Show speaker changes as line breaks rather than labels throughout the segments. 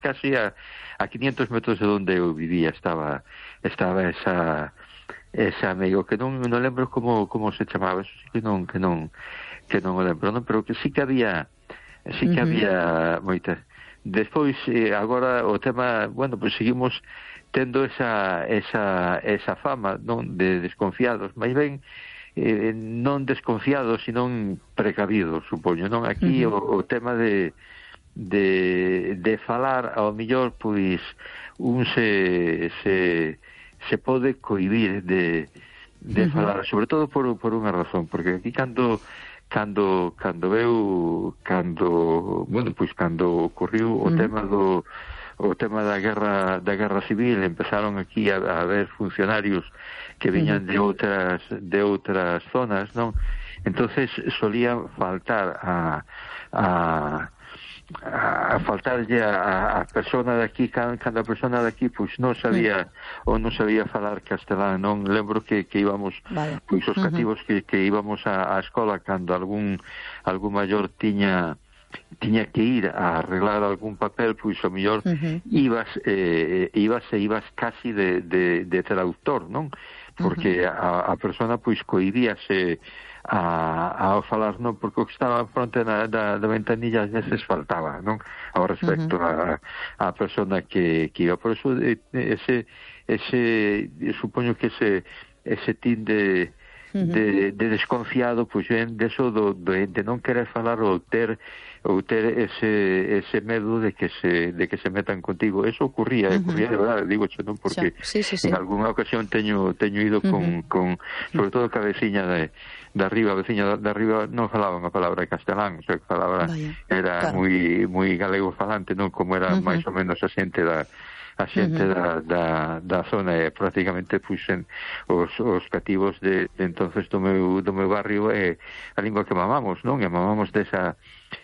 casi a 500 metros de donde eu vivía estaba ese amigo que non lembro como se chamaba, eso sí que non o lembro, non? Pero que sí que había moitas. Despois, agora o tema, bueno, pues seguimos tendo esa fama, non, de desconfiados, máis ben non desconfiados, sino precavidos, supoño, non? Aquí o tema de falar, ao mellor, pois un se pode cohibir de falar, sobre todo por unha razón, porque aquí cando ocorriu o tema da guerra civil, empezaron aquí a haber funcionarios que viñan de outras zonas, non? Entonces solía faltar a faltarlle a persona de aquí, cando a persona de aquí pois non sabía falar castelán, non? Lembro que íbamos, pois os cativos que íbamos á escola, cando algún maior tiña que ir a arreglar algún papel, pois o mellor ibas casi de traductor, non? Porque a persona pois cohibíase a falar, non, porque o que estaba fronte da ventanilla ás veces faltaba, non, ao respecto a persona que iba. Por eso ese supoño que ese tin de desconfiado, pois ven deso de non querer falar ou ter ese medo de que se metan contigo. Eso ocurría de verdade, digo, non, porque en algunha ocasión teño ido con sobre todo a veciña de arriba non falaban a palabra castelán, o sea, que falaba era moi galego falante, non, como era máis ou menos a xente da zona, prácticamente puxen os cativos de entonces do meu barrio, a lingua que mamamos, non? E mamamos desa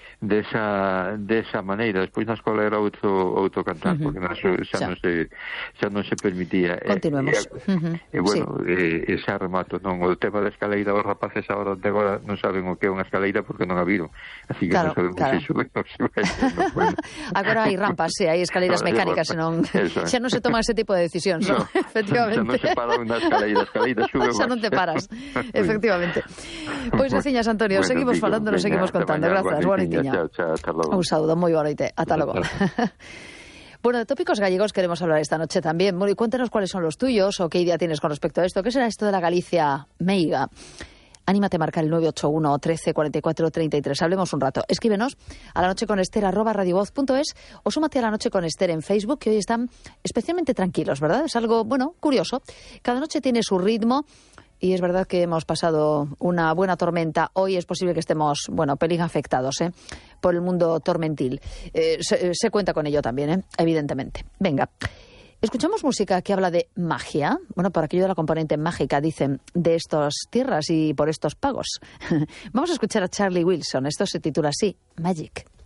maneira. Despois na escola era outro cantar, porque xa non se permitía.
Continuemos.
Bueno, xa remato, non? O tema da escaleira, os rapaces agora non saben o que é unha escaleira porque non a viron, así que non sabemos iso.
Agora hai rampas, hai escaleiras mecánicas, xa non se toma ese tipo de decisións, non? Efectivamente.
Xa non se para unha escaleira sube.
Xa non te paras, efectivamente. Pois, veciñas, Antonio, seguimos falando, nos seguimos contando. Grazas, boa noite.
Chao, hasta logo.
Un saludo, moi boa noite, ata logo. Bueno, de tópicos gallegos queremos hablar esta noche también. Bueno, y cuéntanos cuáles son los tuyos o qué idea tienes con respecto a esto. ¿Qué será esto de la Galicia meiga? Anímate a marcar el 981 13 44 33. Hablemos un rato. Escríbenos a lanocheconester@radiovoz.es o súmate a La Noche con Ester en Facebook, que hoy están especialmente tranquilos, ¿verdad? Es algo, bueno, curioso. Cada noche tiene su ritmo. Y es verdad que hemos pasado una buena tormenta. Hoy es posible que estemos, pelín afectados por el mundo tormentil. Se cuenta con ello también, evidentemente. Venga, escuchamos música que habla de magia. Bueno, por aquello de la componente mágica, dicen, de estas tierras y por estos pagos. Vamos a escuchar a Charlie Wilson. Esto se titula así, Magic.